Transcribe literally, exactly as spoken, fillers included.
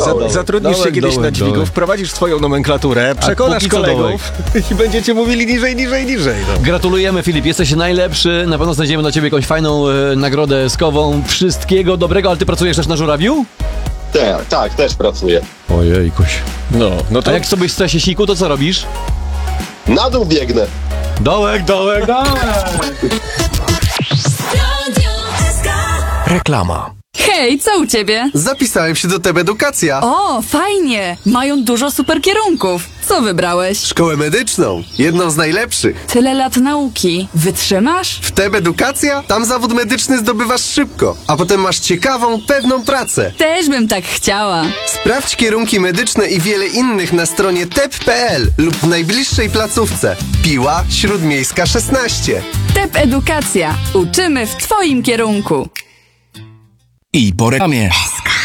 Za, zatrudnisz Dołek, się kiedyś dołek, na dźwigu, dołek. wprowadzisz swoją nomenklaturę, przekonasz póki co kolegów i będziecie mówili niżej, niżej, niżej. No. Gratulujemy, Filip, jesteś najlepszy. Na pewno znajdziemy dla ciebie jakąś fajną e, nagrodę skową. Wszystkiego dobrego, ale ty pracujesz też na żurawiu? Te, tak, też pracuję. Ojejkuś. No, no to A jak sobie w stresie siku, to co robisz? Na dół biegnę. Dołek, dołek, dołek! Reklama. Hej, co u ciebie? Zapisałem się do T E B Edukacja. O, fajnie! Mają dużo super kierunków. Co wybrałeś? Szkołę medyczną. Jedną z najlepszych. Tyle lat nauki. Wytrzymasz? W T E B Edukacja? Tam zawód medyczny zdobywasz szybko, a potem masz ciekawą, pewną pracę. Też bym tak chciała. Sprawdź kierunki medyczne i wiele innych na stronie tep kropka pe el lub w najbliższej placówce. Piła Śródmiejska szesnaście. T E B Edukacja. Uczymy w twoim kierunku. I po reklamie.